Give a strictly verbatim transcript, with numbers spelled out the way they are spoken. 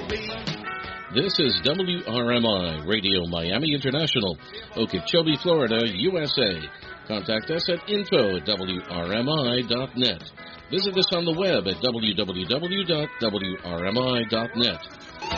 This is W R M I, Radio Miami International, Okeechobee, Florida, U S A. Contact us at info at W R M I dot net. Visit us on the web at w w w dot w r m i dot net.